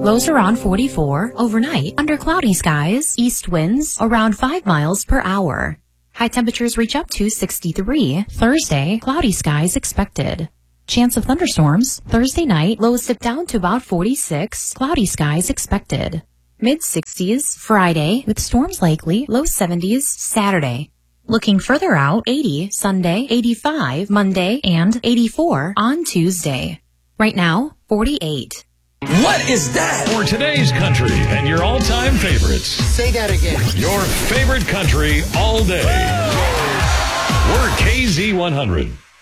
Lows around 44. Overnight, under cloudy skies, east winds around 5 miles per hour. High temperatures reach up to 63. Thursday, cloudy skies expected. Chance of thunderstorms. Thursday night, lows dip down to about 46. Cloudy skies expected. Mid-60s Friday, with storms likely. Low 70s Saturday. Looking further out, 80 Sunday, 85 Monday, and 84 on Tuesday. Right now, 48. What is that? For today's country and your all-time favorites. Say that again. Your favorite country all day. We're KZ100.